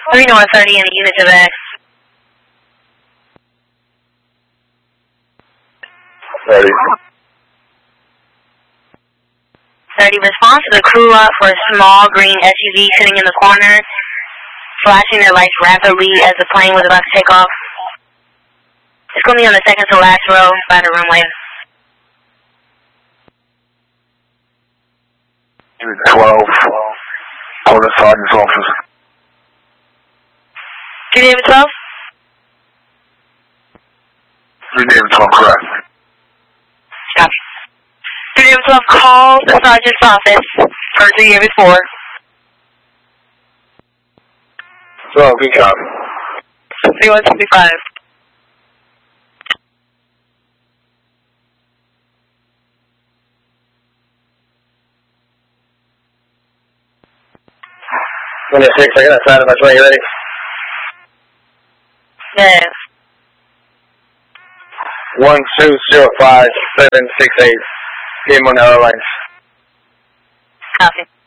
3 North 30 and a unit to back. 30. 30, response to the crew lot for a small green SUV sitting in the corner, flashing their lights rapidly as the plane was about to take off. It's going to be on the second to last row by the runway. 12. Call the sergeant's office. Good day, 12? 3-12, correct. Copy. 3-12, call the sergeant's office for the year before. 12, good job. 3165. I got a side of my train, you ready? Yes. 1205768. Game on Airlines. Copy.